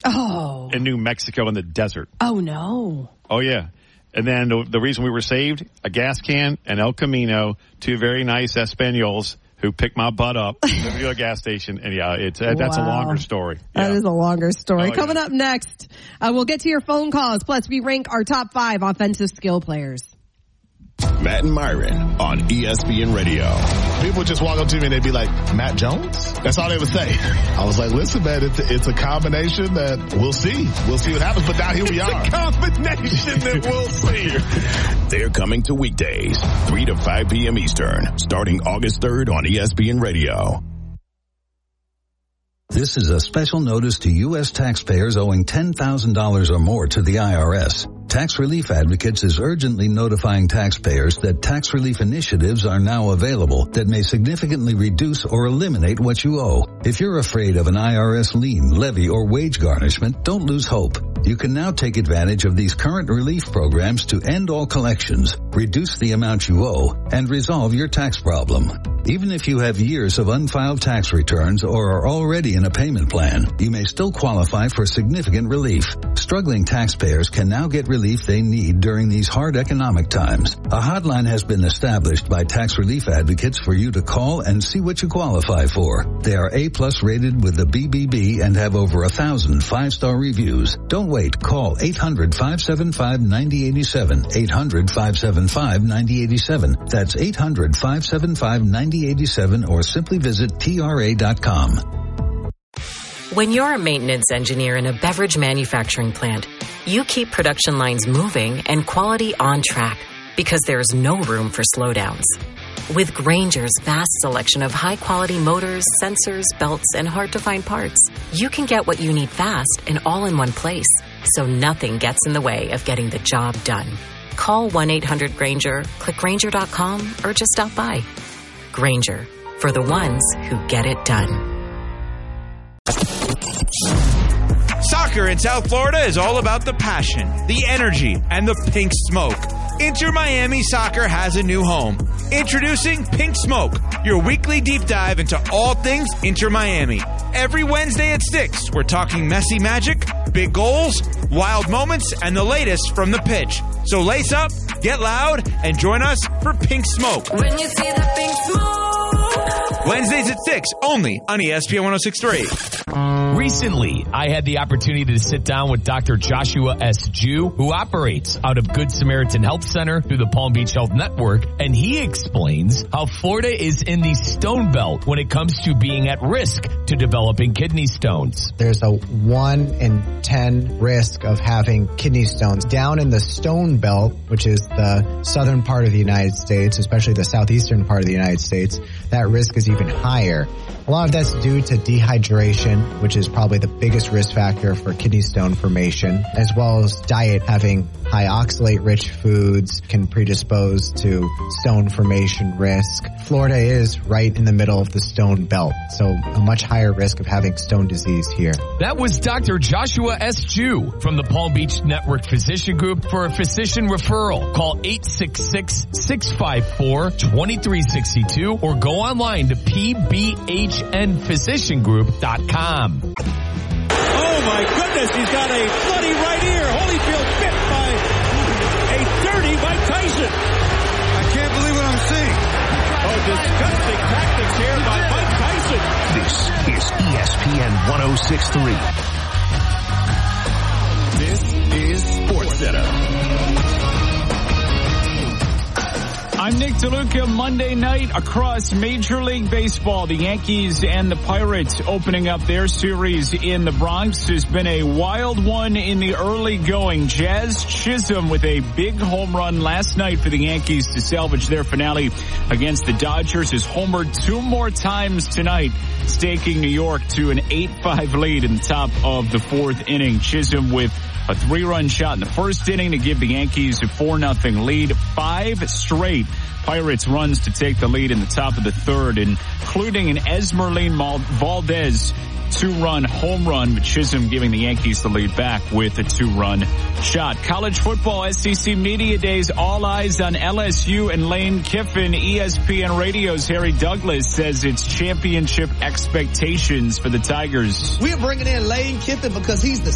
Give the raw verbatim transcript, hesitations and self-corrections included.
Oh. In New Mexico in the desert. Oh, no. Oh, yeah. And then the, the reason we were saved, a gas can and El Camino, two very nice Espanols who picked my butt up to a gas station. And yeah, it's uh, that's wow. a longer story. Yeah. That is a longer story. Oh, Coming yeah. up next, uh, we'll get to your phone calls. Plus, we rank our top five offensive skill players. Matt and Myron on E S P N Radio. People would just walk up to me and they'd be like, Matt Jones? That's all they would say. I was like, listen, man, it's, it's a combination that we'll see. We'll see what happens. But now here we are. It's a combination that we'll see. They're coming to weekdays, three to five p.m. Eastern, starting August third on E S P N Radio. This is a special notice to U S taxpayers owing ten thousand dollars or more to the I R S. Tax Relief Advocates is urgently notifying taxpayers that tax relief initiatives are now available that may significantly reduce or eliminate what you owe. If you're afraid of an I R S lien, levy, or wage garnishment, don't lose hope. You can now take advantage of these current relief programs to end all collections, reduce the amount you owe, and resolve your tax problem. Even if you have years of unfiled tax returns or are already in a payment plan, you may still qualify for significant relief. Struggling taxpayers can now get relief they need during these hard economic times. A hotline has been established by Tax Relief Advocates for you to call and see what you qualify for. They are A-plus rated with the B B B and have over a thousand five-star reviews. Don't wait. Call eight hundred, five seven five, nine zero eight seven. eight hundred, five seven five, nine zero eight seven. That's eight hundred, five seven five, nine zero eight seven or simply visit T R A dot com. When you're a maintenance engineer in a beverage manufacturing plant, you keep production lines moving and quality on track because there's no room for slowdowns. With Grainger's vast selection of high-quality motors, sensors, belts, and hard-to-find parts, you can get what you need fast and all in one place, so nothing gets in the way of getting the job done. Call one eight hundred Grainger, click Grainger dot com, or just stop by. Grainger, for the ones who get it done. Soccer in South Florida is all about the passion, the energy, and the pink smoke. Inter Miami Soccer has a new home. Introducing Pink Smoke, your weekly deep dive into all things Inter Miami. Every Wednesday at six, we're talking messy magic, big goals, wild moments, and the latest from the pitch. So lace up, get loud, and join us for Pink Smoke. When you see the pink smoke. Wednesdays at six, only on E S P N one oh six point three. Recently, I had the opportunity to sit down with Doctor Joshua S. Jew, who operates out of Good Samaritan Health Center through the Palm Beach Health Network, and he explains how Florida is in the stone belt when it comes to being at risk to developing kidney stones. There's a one in ten risk of having kidney stones. Down in the stone belt, which is the southern part of the United States, especially the southeastern part of the United States, that risk is even higher. A lot of that's due to dehydration, which is probably the biggest risk factor for kidney stone formation, as well as diet. Having high oxalate-rich foods can predispose to stone formation risk. Florida is right in the middle of the stone belt, so a much higher risk of having stone disease here. That was Doctor Joshua S. Jew from the Palm Beach Network Physician Group. For a physician referral, call eight six six, six five four, two three six two or go online to P B H N physician group dot com. Oh my goodness, he's got a bloody right ear. Holyfield bit by a thirty by Tyson. I can't believe what I'm seeing. Oh, disgusting tactics here by Mike Tyson. This is E S P N one oh six point three. This is Sports Center. I'm Nick DeLuca. Monday night across Major League Baseball, the Yankees and the Pirates opening up their series in the Bronx. Has been a wild one in the early going. Jazz Chisholm with a big home run last night for the Yankees to salvage their finale against the Dodgers. Has homered two more times tonight, staking New York to an eight five lead in the top of the fourth inning. Chisholm with a three-run shot in the first inning to give the Yankees a four nothing lead. Five straight Pirates runs to take the lead in the top of the third, including an Esmeralyn Valdez two-run home run, but Chisholm giving the Yankees the lead back with a two-run shot. College football S E C Media Days, all eyes on L S U and Lane Kiffin. E S P N Radio's Harry Douglas says it's championship expectations for the Tigers. We're bringing in Lane Kiffin because he's the